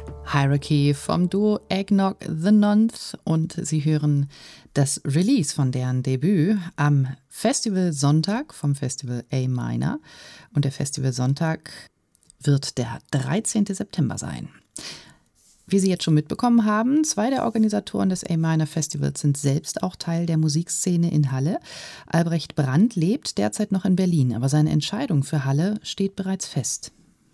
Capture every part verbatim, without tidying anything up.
Hierarchy vom Duo Eggnog The Nonth und Sie hören das Release von deren Debüt am Festival Sonntag vom Festival A Minor. Und der Festival Sonntag wird der dreizehnten September sein. Wie Sie jetzt schon mitbekommen haben, zwei der Organisatoren des A Minor Festivals sind selbst auch Teil der Musikszene in Halle. Albrecht Brandt lebt derzeit noch in Berlin, aber seine Entscheidung für Halle steht bereits fest.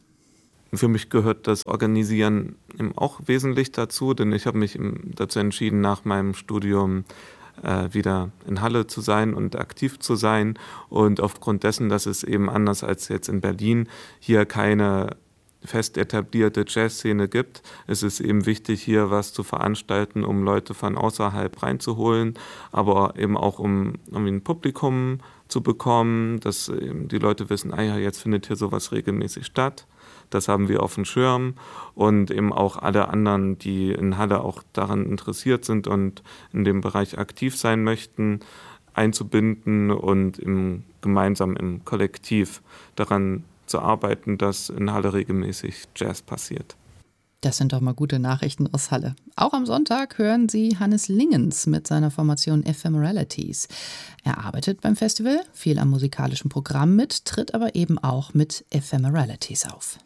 Für mich gehört das Organisieren auch wesentlich dazu, denn ich habe mich dazu entschieden, nach meinem Studium äh, wieder in Halle zu sein und aktiv zu sein. Und aufgrund dessen, dass es eben anders als jetzt in Berlin hier keine fest etablierte Jazzszene gibt, ist es eben wichtig, hier was zu veranstalten, um Leute von außerhalb reinzuholen, aber eben auch um, um ein Publikum zu bekommen, dass eben die Leute wissen, ah ja, jetzt findet hier sowas regelmäßig statt. Das haben wir auf dem Schirm und eben auch alle anderen, die in Halle auch daran interessiert sind und in dem Bereich aktiv sein möchten, einzubinden und im, gemeinsam im Kollektiv daran zu arbeiten, dass in Halle regelmäßig Jazz passiert. Das sind doch mal gute Nachrichten aus Halle. Auch am Sonntag hören Sie Hannes Lingens mit seiner Formation Ephemeralities. Er arbeitet beim Festival, viel am musikalischen Programm mit, tritt aber eben auch mit Ephemeralities auf.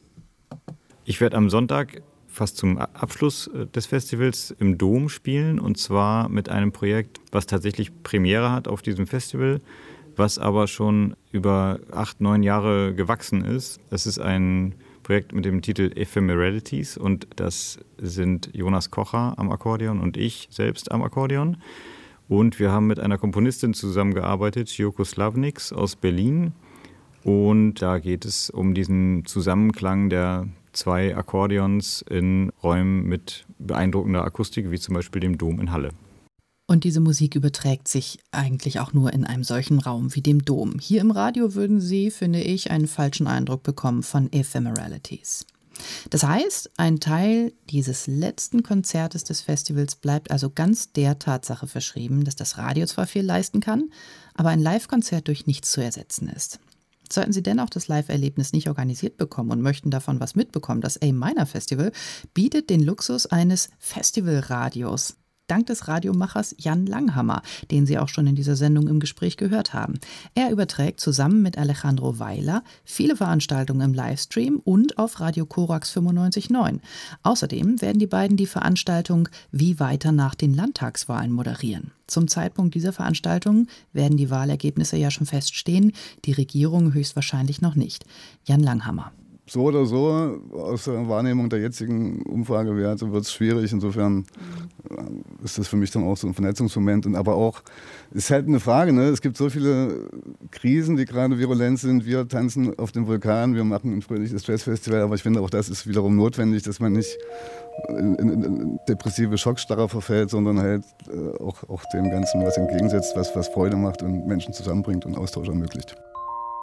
Ich werde am Sonntag fast zum Abschluss des Festivals im Dom spielen, und zwar mit einem Projekt, was tatsächlich Premiere hat auf diesem Festival, was aber schon über acht, neun Jahre gewachsen ist. Es ist ein Projekt mit dem Titel Ephemeralities und das sind Jonas Kocher am Akkordeon und ich selbst am Akkordeon. Und wir haben mit einer Komponistin zusammengearbeitet, Joko Slavniks aus Berlin. Und da geht es um diesen Zusammenklang der zwei Akkordeons in Räumen mit beeindruckender Akustik, wie zum Beispiel dem Dom in Halle. Und diese Musik überträgt sich eigentlich auch nur in einem solchen Raum wie dem Dom. Hier im Radio würden Sie, finde ich, einen falschen Eindruck bekommen von Ephemeralities. Das heißt, ein Teil dieses letzten Konzertes des Festivals bleibt also ganz der Tatsache verschrieben, dass das Radio zwar viel leisten kann, aber ein Live-Konzert durch nichts zu ersetzen ist. Sollten Sie dennoch das Live-Erlebnis nicht organisiert bekommen und möchten davon was mitbekommen, das A Minor Festival bietet den Luxus eines Festivalradios. Dank des Radiomachers Jan Langhammer, den Sie auch schon in dieser Sendung im Gespräch gehört haben. Er überträgt zusammen mit Alejandro Weiler viele Veranstaltungen im Livestream und auf Radio Korax fünfundneunzig Komma neun. Außerdem werden die beiden die Veranstaltung Wie weiter nach den Landtagswahlen moderieren. Zum Zeitpunkt dieser Veranstaltung werden die Wahlergebnisse ja schon feststehen, die Regierung höchstwahrscheinlich noch nicht. Jan Langhammer. So oder so, aus der Wahrnehmung der jetzigen Umfragewerte wird es schwierig. Insofern ist das für mich dann auch so ein Vernetzungsmoment. Und aber auch, es ist halt eine Frage, ne? Es gibt so viele Krisen, die gerade virulent sind. Wir tanzen auf dem Vulkan, wir machen ein fröhliches Jazzfestival, aber ich finde auch das ist wiederum notwendig, dass man nicht in, in, in depressive Schockstarre verfällt, sondern halt äh, auch, auch dem Ganzen was entgegensetzt, was, was Freude macht und Menschen zusammenbringt und Austausch ermöglicht.